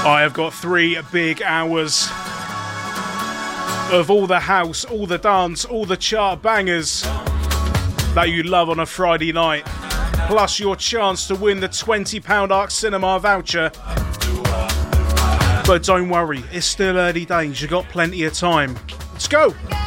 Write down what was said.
I have got 3 big hours of all the house, all the dance, all the chart bangers that you love on a Friday night, plus your chance to win the £20 Arc Cinema voucher. But don't worry, it's still early days, you got plenty of time. Let's go!